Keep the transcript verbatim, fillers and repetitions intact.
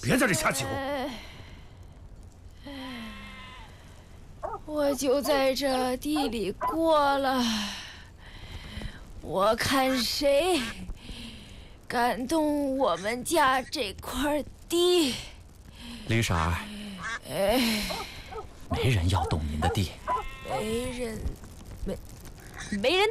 别在这瞎起哄。我就在这地里过了，我看谁敢动我们家这块地。 李婶儿， 哎， 没人要动您的地。 没人，没没人